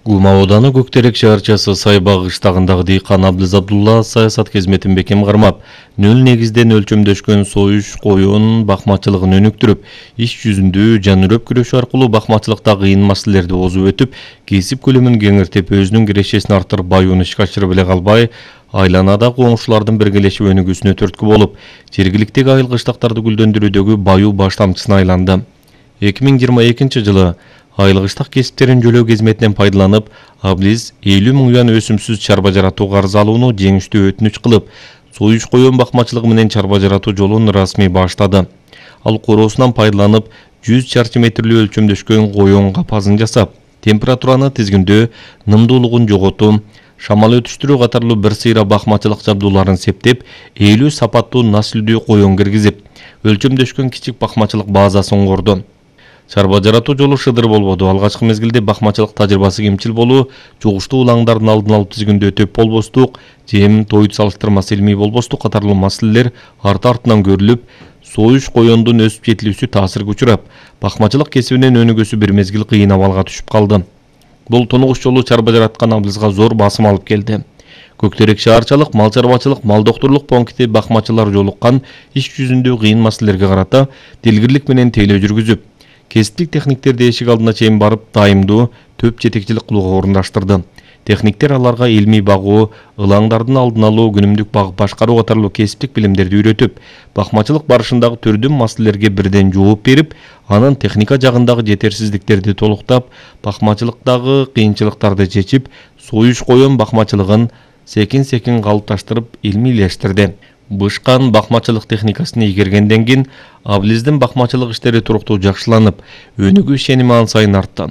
Гума ауданы Көктерек шаарчасы Сайбагы кыштагындагы дыйкан Абдыз Абдулла саясат қызметін бекем кармап, нөл негизден өлчөмдөшкөн союш коюн бакмачылыгын өнүктүрүп, иш жүзүндө жанырөп күрөшүү аркылуу бакмачылыкта кыйын маселелерди озуп өтүп, кесип көлөмүн кеңиртип, өзүнүн кирешесин артырып, баюун ишке ашырып эле калбай, айланада коңшулардын биргелешип өнүгүүсүнө түрткү болуп, жергиликтеги айыл кыштактарды гүлдөндүрүүдөгү баюу баштамчысына айланды. 2022 жылы айыл кыштак кесиптерин жөлөө қызметінен пайдаланып, Абдиз 50 000 юан өсүмсүз чарба жаратуу карыз алууну жеңиштүү өтүнүч кылып, союш коюн бакмачылыгы менен чарба жаратуу жолун расмий баштады. Ал короосунан пайдаланып, 100 чарчы метрлүү өлчөмдөшкөн коюн капазын жасап, температураны тизгиндөө, нымдуулугун жоготуу, шамал өтүштүрүү катарлуу бир сыйра бакмачылык жабдууларын септеп, 50 сапаттуу наслдүү коюн киргизип, өлчөмдөшкөн кичик бакмачылык базасын курду. Чарба жаратуу жолу шыдыр болбоду. Алгачкы мезгилде бакмачылык тажрыйбасы кемчил болуу, жугуштуу улаңдардын алдын алып тизгиндөө төп болбостук, жем тоют салыштырмасы илмий болбостук катарлуу маселелер арты-артынан көрүлүп, союш коюндун өсүп жетилүүсү таасирге учурап, бакмачылык кесибинин өнүгүүсү бир мезгил кыйын абалга түшүп калды. Бул тунугуш жолу чарба жараткан Абдызга зор басым алып келди. Көктерек шаарчалык мал чарбачылык, мал доктурлук пункти бакмачылар жолуккан иш жүзүндө кыйын маселелерге карата дилгирлик менен тейлөө жүргүзүп, кесиптик техниктерди эшик алдына чейин барып, дайымдуу төп жетекчилик кылууга орундаштырды. Техниктер аларга илмий багуу, ылаңдардын алдын алуу, күнүмдүк багып башкаруу катарлуу кесиптик билимдерди үйрөтүп, бакмачылык барышындагы түрдүү маселелерге бирден жооп берип, анын техника жагындагы жетерсиздиктерди толуктап, бакмачылыктагы кыйынчылыктарды чечип, союш коюн бакмачылыгын секин калыпташтырып, илмийлештирди. Бышкан бакмачылык техникасын ийгергенден кийин Абдиздин бакмачылык иштери туруктуу жакшыланып, өнүгүү ишеними ан сайын артты.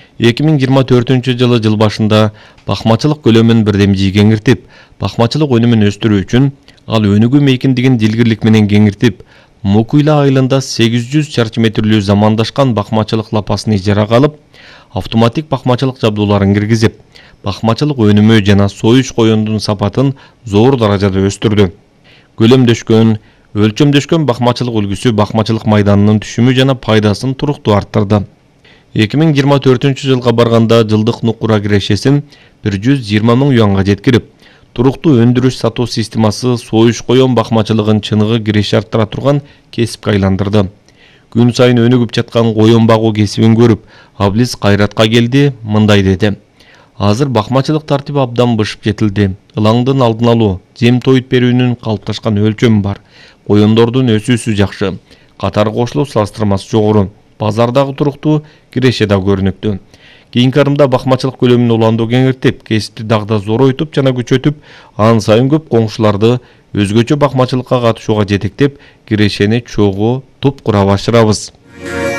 2024 жыл башында бакмачылык көлөмүн бирдемжий кеңиртип, бакмачылык өнүмүн өстүрүү үчүн ал өнүгүү мейкиндигин дилгирлик менен кеңиртип, Мукуйла айылында 800 чарчы метрлүү замандашкан бакмачылык лапасын ижарага алып, автоматик бакмачылык жабдууларын киргизип, бакмачылык өнүмү жана союш коюндун сапатын зор даражада өстүрдү. Көлөмдөшкөн, өлчөмдөшкөн бакмачылык үлгүсү бакмачылык майданынын түшүмү жана пайдасын туруктуу арттырды. 2024 жылга барганда жылдык нукура кирешесин 120 000 юанга жеткирип, туруктуу өндүрүш сатуу системасы союш коюн бакмачылыгын чыныгы киреше арттыра турган кесипке айландырды. Күн сайын өнүгүп жаткан коюн багуу кесибин көрүп, Абдиз кайратка келди, мындай деди: Азыр бакмачылык тартиби абдан бышып жетилди. Илаңдын алдын алуу, жем тоют берүүнүн калыпташкан өлчөмү бар. Коюндордун өсүүсү жакшы. Катар кошулуп салыштырмасы жогору. Базардагы туруктуу киреше да көрүнүктүү. Кийинки арымда бакмачылык көлөмүн уландуу кеңиртип, кесипти дагы да зоройтуп жана күчөтүп, ан сайын көп коңшуларды өзгөчө бакмачылыкка катышууга жетектеп, кирешени чогуу туп кура башырабыз.